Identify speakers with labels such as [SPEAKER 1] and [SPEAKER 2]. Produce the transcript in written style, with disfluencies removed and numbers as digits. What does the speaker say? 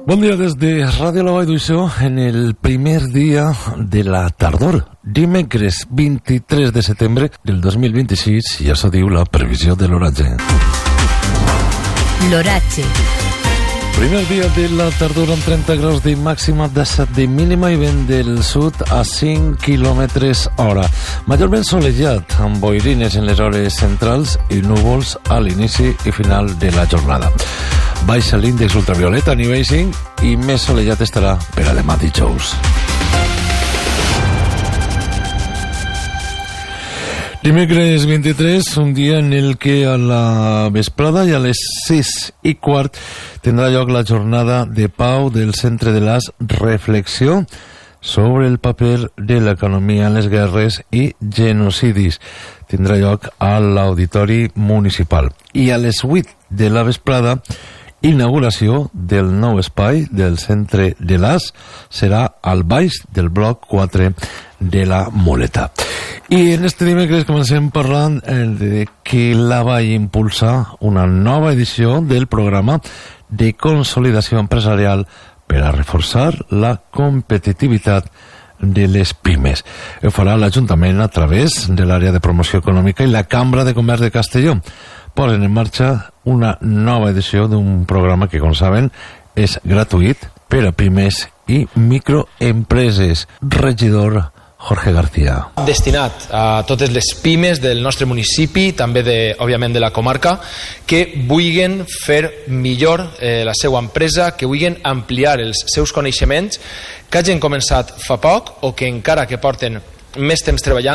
[SPEAKER 1] Bon dia des de Ràdio La Vall d'Uixó en el primer dia de la tardor. Dimecres 23 de setembre del 2026, i això diu la previsió de l'oratge.
[SPEAKER 2] L'oratge.
[SPEAKER 1] Primer dia de la tardor amb 30 graus de màxima, 17 de mínima i vent del sud a 5 km hora. Majorment solejat, amb boirines en les hores centrals i núvols a l'inici i final de la jornada. Baixa l'índex ultravioleta a nivell 5 i més solejat estarà per a demà dijous. Dimecres 23, un dia en el que a la vesprada i a les 6:15 tindrà lloc la jornada de pau del Centre de l'As Reflexió sobre el paper de l'economia en les guerres i genocidis. Tindrà lloc a l'Auditori Municipal. I a les 8 de la vesprada, inauguració del nou espai del Centre de l'As serà al baix del bloc 4 de la Moleta. I en este dimecres comencem parlant de que la va impulsar una nova edició del programa de consolidació empresarial per a reforçar la competitivitat de les pimes. Ho farà l'Ajuntament a través de l'àrea de promoció econòmica i la Cambra de Comerç de Castelló. Posen en marxa una nova edició d'un programa que, com saben, és gratuït per a pimes i microempreses. Regidor Jorge García.
[SPEAKER 3] Destinat a totes les pimes del nostre municipi, també òbviament de la comarca, que vulguin fer millor la seva empresa, que vulguin ampliar els seus coneixements, que hagin començat fa poc o que encara que porten més temps treballant